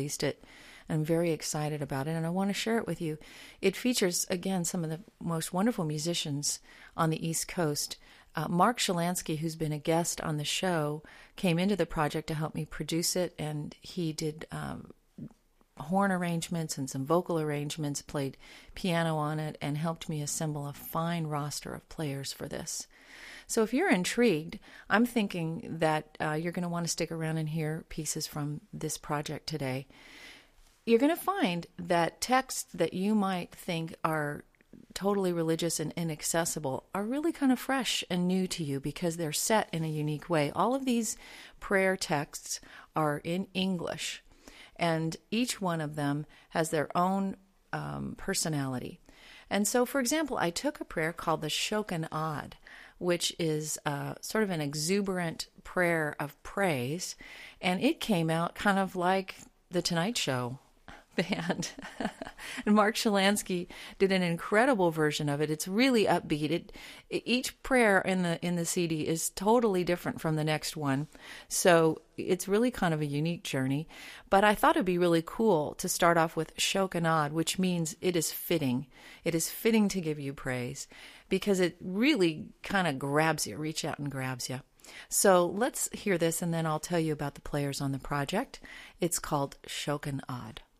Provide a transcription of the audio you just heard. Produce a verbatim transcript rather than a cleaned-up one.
released it. I'm very excited about it, and I want to share it with you. It features, again, some of the most wonderful musicians on the East Coast. Uh, Mark Shalansky, who's been a guest on the show, came into the project to help me produce it, and he did um, horn arrangements and some vocal arrangements, played piano on it, and helped me assemble a fine roster of players for this. So if you're intrigued, I'm thinking that uh, you're going to want to stick around and hear pieces from this project today. You're going to find that texts that you might think are totally religious and inaccessible are really kind of fresh and new to you because they're set in a unique way. All of these prayer texts are in English, and each one of them has their own um, personality. And so, for example, I took a prayer called the Shokin Ad, which is uh, sort of an exuberant prayer of praise, and it came out kind of like The Tonight Show band. And Mark Shalansky did an incredible version of it. It's really upbeat. It, each prayer in the in the C D is totally different from the next one. So it's really kind of a unique journey. But I thought it'd be really cool to start off with Shokin Ad, which means it is fitting. It is fitting to give you praise because it really kind of grabs you, reach out and grabs you. So let's hear this, and then I'll tell you about the players on the project. It's called Shokin Ad.